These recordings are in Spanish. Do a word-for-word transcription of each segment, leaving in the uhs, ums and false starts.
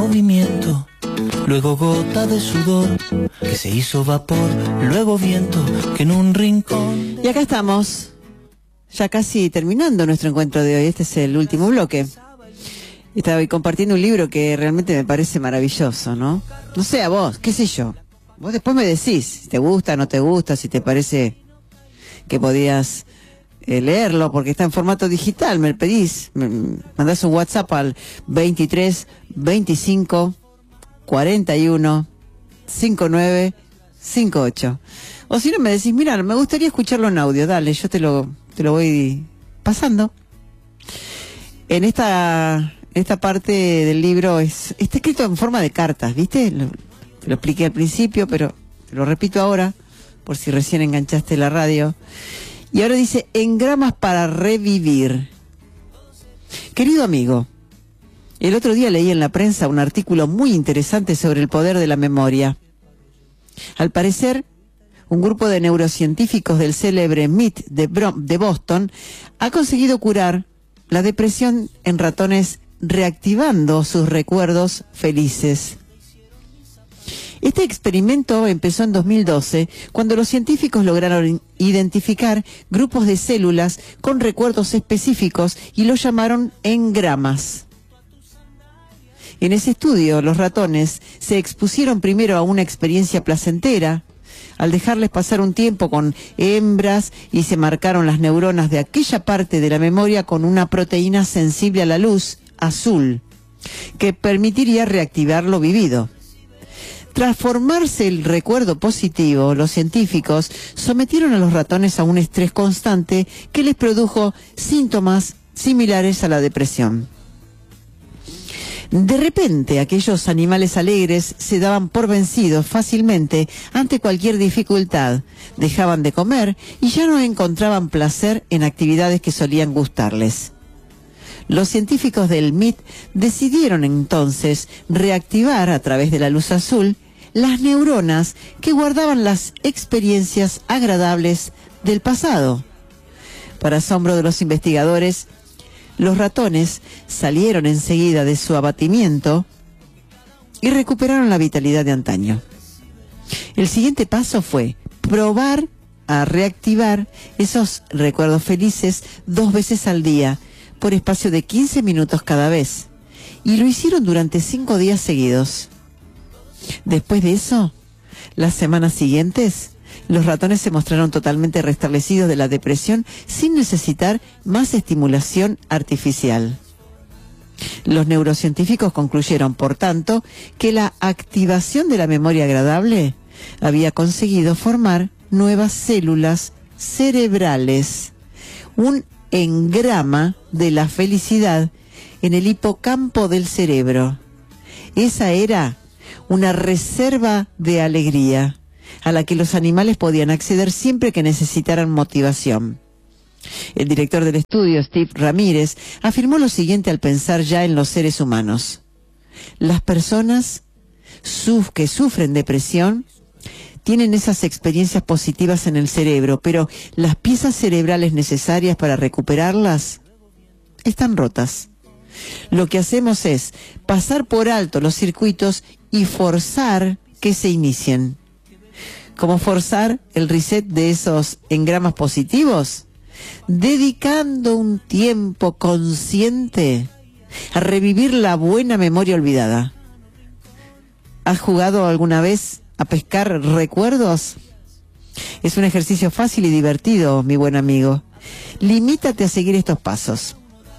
movimiento, luego gota de sudor, que se hizo vapor, luego viento, que en un rincón... Y acá estamos, ya casi terminando nuestro encuentro de hoy. Este es el último bloque. Estaba hoy compartiendo un libro que realmente me parece maravilloso, ¿no? No sé, a vos, qué sé yo. Vos después me decís si te gusta, no te gusta, si te parece que podías eh, leerlo, porque está en formato digital. Me pedís, me mandás un WhatsApp al veintitrés veinticinco cuarenta y uno cincuenta y nueve cincuenta y ocho. O si no me decís, mira, me gustaría escucharlo en audio, dale, yo te lo, te lo voy pasando. En esta, esta parte del libro es, está escrito en forma de cartas, ¿viste? Lo, te lo expliqué al principio, pero te lo repito ahora, por si recién enganchaste la radio. Y ahora dice, engramas para revivir. Querido amigo, el otro día leí en la prensa un artículo muy interesante sobre el poder de la memoria. Al parecer, un grupo de neurocientíficos del célebre M I T de, de Boston ha conseguido curar la depresión en ratones reactivando sus recuerdos felices. Este experimento empezó en dos mil doce, cuando los científicos lograron identificar grupos de células con recuerdos específicos y los llamaron engramas. En ese estudio, los ratones se expusieron primero a una experiencia placentera, al dejarles pasar un tiempo con hembras, y se marcaron las neuronas de aquella parte de la memoria con una proteína sensible a la luz, azul, que permitiría reactivar lo vivido. Tras formarse el recuerdo positivo, los científicos sometieron a los ratones a un estrés constante que les produjo síntomas similares a la depresión. De repente, aquellos animales alegres se daban por vencidos fácilmente ante cualquier dificultad, dejaban de comer y ya no encontraban placer en actividades que solían gustarles. Los científicos del M I T decidieron entonces reactivar a través de la luz azul las neuronas que guardaban las experiencias agradables del pasado. Para asombro de los investigadores, los ratones salieron enseguida de su abatimiento y recuperaron la vitalidad de antaño. El siguiente paso fue probar a reactivar esos recuerdos felices dos veces al día, por espacio de quince minutos cada vez, y lo hicieron durante cinco días seguidos. Después de eso, las semanas siguientes, los ratones se mostraron totalmente restablecidos de la depresión sin necesitar más estimulación artificial. Los neurocientíficos concluyeron, por tanto, que la activación de la memoria agradable había conseguido formar nuevas células cerebrales, un engrama de la felicidad en el hipocampo del cerebro. Esa era una reserva de alegría a la que los animales podían acceder siempre que necesitaran motivación. El director del estudio, Steve Ramírez, afirmó lo siguiente al pensar ya en los seres humanos. Las personas suf- que sufren depresión tienen esas experiencias positivas en el cerebro, pero las piezas cerebrales necesarias para recuperarlas están rotas. Lo que hacemos es pasar por alto los circuitos y forzar que se inicien. ¿Cómo forzar el reset de esos engramas positivos? Dedicando un tiempo consciente a revivir la buena memoria olvidada. ¿Has jugado alguna vez a pescar recuerdos? Es un ejercicio fácil y divertido, mi buen amigo. Limítate a seguir estos pasos.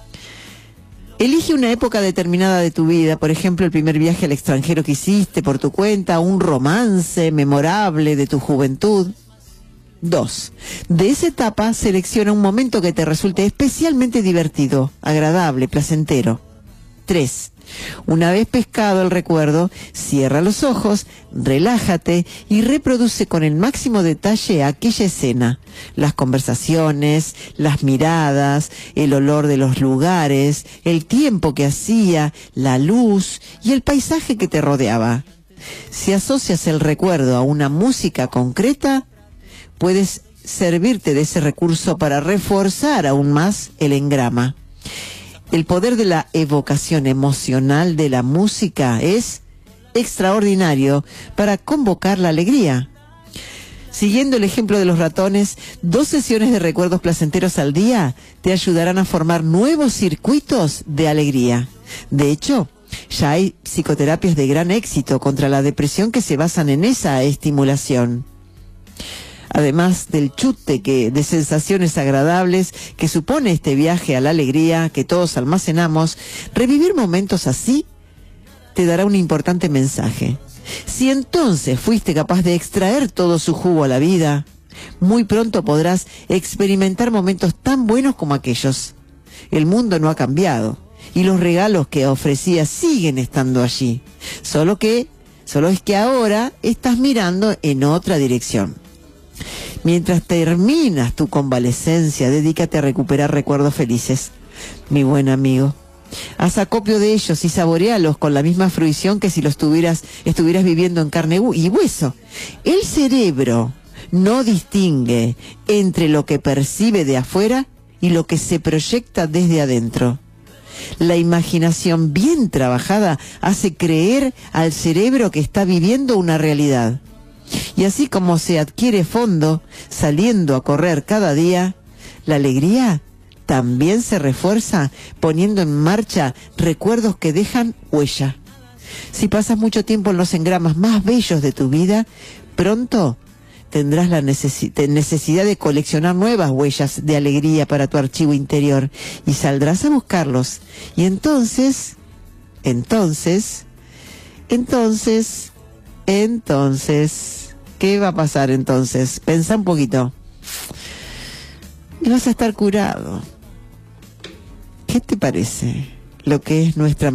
Elige una época determinada de tu vida, por ejemplo, el primer viaje al extranjero que hiciste por tu cuenta, un romance memorable de tu juventud. Dos. De esa etapa, selecciona un momento que te resulte especialmente divertido, agradable, placentero. Tres. Una vez pescado el recuerdo, cierra los ojos, relájate y reproduce con el máximo detalle aquella escena. Las conversaciones, las miradas, el olor de los lugares, el tiempo que hacía, la luz y el paisaje que te rodeaba. Si asocias el recuerdo a una música concreta, puedes servirte de ese recurso para reforzar aún más el engrama. El poder de la evocación emocional de la música es extraordinario para convocar la alegría. Siguiendo el ejemplo de los ratones, dos sesiones de recuerdos placenteros al día te ayudarán a formar nuevos circuitos de alegría. De hecho, ya hay psicoterapias de gran éxito contra la depresión que se basan en esa estimulación. Además del chute que, de sensaciones agradables que supone este viaje a la alegría que todos almacenamos, revivir momentos así te dará un importante mensaje. Si entonces fuiste capaz de extraer todo su jugo a la vida, muy pronto podrás experimentar momentos tan buenos como aquellos. El mundo no ha cambiado y los regalos que ofrecía siguen estando allí. Solo que, solo es que ahora estás mirando en otra dirección. Mientras terminas tu convalecencia, dedícate a recuperar recuerdos felices, mi buen amigo. Haz acopio de ellos y saborealos con la misma fruición que si los tuvieras, estuvieras viviendo en carne y hueso. El cerebro no distingue entre lo que percibe de afuera y lo que se proyecta desde adentro. La imaginación bien trabajada hace creer al cerebro que está viviendo una realidad. Y así como se adquiere fondo saliendo a correr cada día, la alegría también se refuerza poniendo en marcha recuerdos que dejan huella. Si pasas mucho tiempo en los engramas más bellos de tu vida, pronto tendrás la necesi- necesidad de coleccionar nuevas huellas de alegría para tu archivo interior y saldrás a buscarlos. Y entonces, entonces, entonces, entonces, ¿qué va a pasar entonces? Pensá un poquito. Y vas a estar curado. ¿Qué te parece lo que es nuestra